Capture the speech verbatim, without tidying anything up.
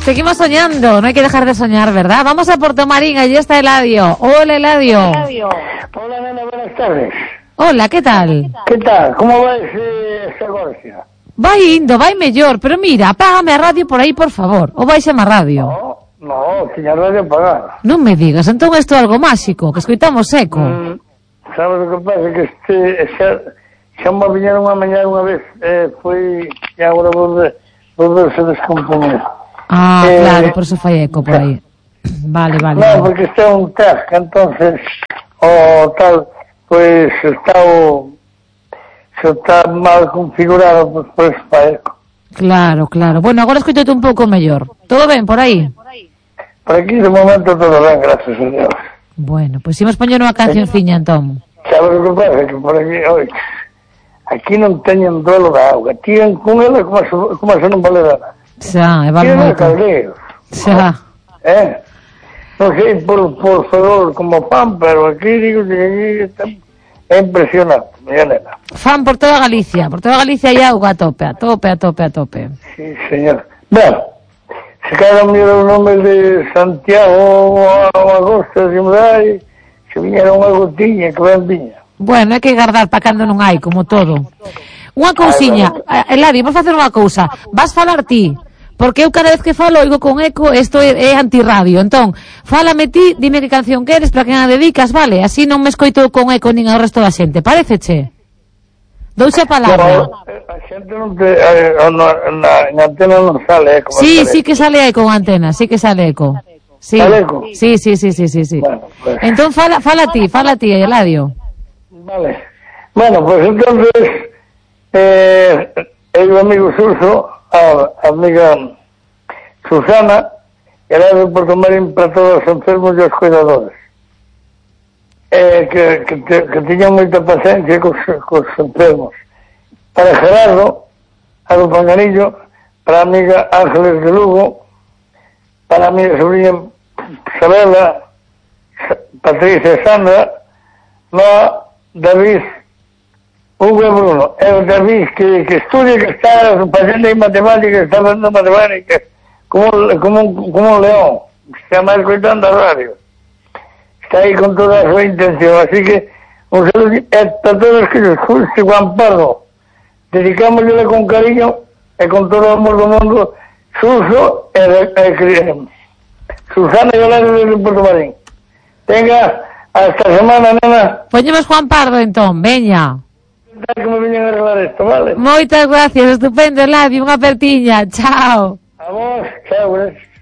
Seguimos soñando, no hay que dejar de soñar, ¿verdad? Vamos a Puerto Marín, allí está Eladio. Hola, Eladio. Hola, nena, buenas tardes. Hola, ¿qué tal? ¿Qué tal? ¿Cómo va ese, esa Gorcia? Vai indo, vai mellor, pero mira, apágame a radio por aí, por favor. Ou vai a radio? No, no, tiña radio apagada. Non me digas, entón isto é algo máxico, que escoitamos eco. Mm, sabes o que pasa? Que este, xa, xa me viñeron unha mañana unha vez, eh, foi, e agora volve, volve se descompoñer. Ah, eh, claro, por eso fai eco por aí. Vale, vale. No, vale. porque este é un task, entonces, o tal, pois pues, está o... se está mal configurado, pues, por eso fai eco. Claro, claro. Bueno, agora escoitote un pouco mellor. Todo ben por aí? Por aquí, de momento, todo ben, gracias a Dios. Bueno, pois pues, imos poñer unha cancionciña, entón. Sabes o que pasa? Que por aquí, oi, aquí non teñen duelo da auga. Tiran con ela como se, como se non vale nada. Xa, é vale Tiran moito. caldeos. Xa. Eh? Non sei por, por favor como fan, pero aquí digo que aquí está, é impresionante, mira nena. Fan por toda Galicia, por toda Galicia hai auga a tope, a tope, a tope, a tope. Sí, señor. Bueno, se cada mira o nome de Santiago ou Agosto de Mudai, se viñera unha gotiña que ben viña. Bueno, hai que guardar para cando non hai, como todo. Unha cousiña, Eladio, vou facer unha cousa. Vas falar ti, porque eu cada vez que falo oigo con eco, isto é, é antirradio. Entón, fálame ti, dime que canción queres, para que a dedicas, vale? Así non me escoito con eco nin ao resto da xente. Paréceche? Douxe a palabra. No, a xente non te, eh, na, na, na antena non sale eco. Sí, sí que sale eco con antena, sí que sale eco. Sí, ¿Sale eco? sí, sí, sí, sí, sí, sí. Bueno, pues. Entón, fala, fala ti, fala ti, Eladio. Vale. Bueno, pues entonces, eh, el amigo Suso, a amiga Susana, era de Puerto Marín para todos os enfermos e os cuidadores. Eh, que, que, te, que tiñan moita paciencia cos, cos enfermos. Para Gerardo, a do Panganillo, para a amiga Ángeles de Lugo, para a miña sobrinha Isabela, Patricia e Sandra, Noa, David, Hugo e Bruno. É o David que, que estudia, que está facendo en matemáticas, está facendo matemáticas como, como, como un león, está máis coitando a radio. Está aí con toda a súa intención, así que un saludo para todos que nos guste Juan Pardo. Dedicámosle con cariño e con todo o amor do mundo Suso e, e, e Susana e Yolanda de Puerto Marín. Tenga hasta semana, nena. Poñemos Juan Pardo, entón, veña. Que me viñen a arreglar esto, vale? Moitas gracias, estupendo, Eladio, unha apertiña, chao. A vos, chao, gracias.